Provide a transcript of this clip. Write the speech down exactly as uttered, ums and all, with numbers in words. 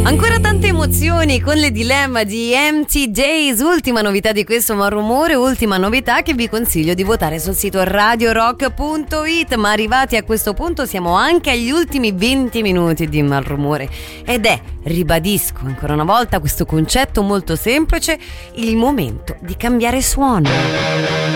Ancora tante emozioni con le dilemma di Empty Days, ultima novità di questo Malrumore, ultima novità che vi consiglio di votare sul sito radio rock punto it. Ma arrivati a questo punto siamo anche agli ultimi venti minuti di Malrumore ed è, ribadisco ancora una volta questo concetto molto semplice, il momento di cambiare suono.